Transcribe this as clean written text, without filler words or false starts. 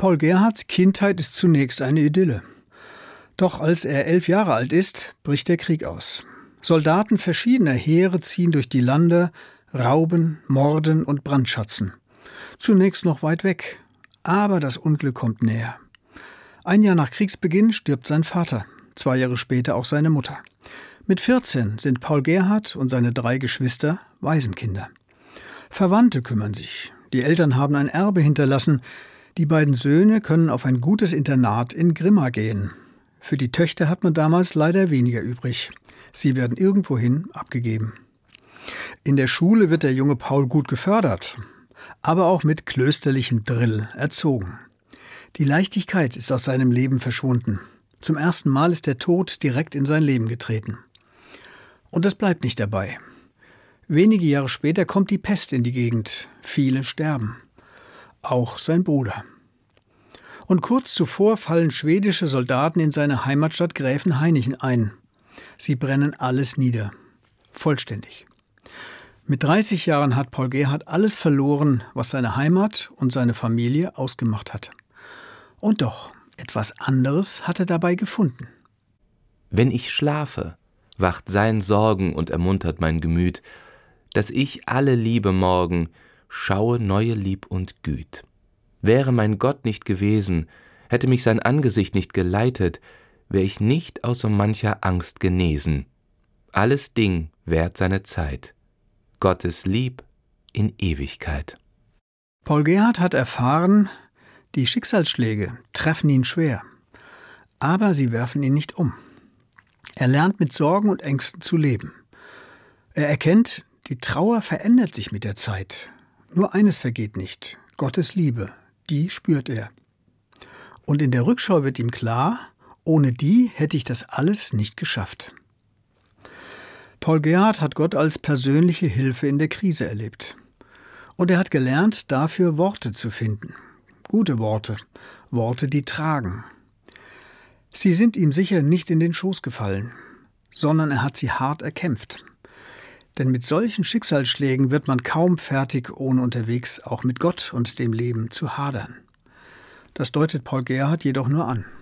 Paul Gerhardts Kindheit ist zunächst eine Idylle. Doch als er 11 Jahre alt ist, bricht der Krieg aus. Soldaten verschiedener Heere ziehen durch die Lande, rauben, morden und brandschatzen. Zunächst noch weit weg, aber das Unglück kommt näher. Ein Jahr nach Kriegsbeginn stirbt sein Vater, 2 Jahre später auch seine Mutter. Mit 14 sind Paul Gerhardt und seine 3 Geschwister Waisenkinder. Verwandte kümmern sich. Die Eltern haben ein Erbe hinterlassen. Die beiden Söhne können auf ein gutes Internat in Grimma gehen. Für die Töchter hat man damals leider weniger übrig. Sie werden irgendwohin abgegeben. In der Schule wird der junge Paul gut gefördert, aber auch mit klösterlichem Drill erzogen. Die Leichtigkeit ist aus seinem Leben verschwunden. Zum ersten Mal ist der Tod direkt in sein Leben getreten. Und das bleibt nicht dabei. Wenige Jahre später kommt die Pest in die Gegend. Viele sterben. Auch sein Bruder. Und kurz zuvor fallen schwedische Soldaten in seine Heimatstadt Gräfenhainichen ein. Sie brennen alles nieder. Vollständig. Mit 30 Jahren hat Paul Gerhardt alles verloren, was seine Heimat und seine Familie ausgemacht hat. Und doch, etwas anderes hat er dabei gefunden. Wenn ich schlafe, wacht sein Sorgen und ermuntert mein Gemüt, dass ich alle Liebe morgen schaue neue Lieb und Güt. Wäre mein Gott nicht gewesen, hätte mich sein Angesicht nicht geleitet, wär ich nicht aus so mancher Angst genesen. Alles Ding währt seine Zeit, Gottes Lieb in Ewigkeit. Paul Gerhardt hat erfahren, die Schicksalsschläge treffen ihn schwer, aber sie werfen ihn nicht um. Er lernt mit Sorgen und Ängsten zu leben. Er erkennt, die Trauer verändert sich mit der Zeit. Nur eines vergeht nicht, Gottes Liebe, die spürt er. Und in der Rückschau wird ihm klar, ohne die hätte ich das alles nicht geschafft. Paul Gerhardt hat Gott als persönliche Hilfe in der Krise erlebt. Und er hat gelernt, dafür Worte zu finden. Gute Worte, Worte, die tragen. Sie sind ihm sicher nicht in den Schoß gefallen, sondern er hat sie hart erkämpft. Denn mit solchen Schicksalsschlägen wird man kaum fertig, ohne unterwegs auch mit Gott und dem Leben zu hadern. Das deutet Paul Gerhardt jedoch nur an.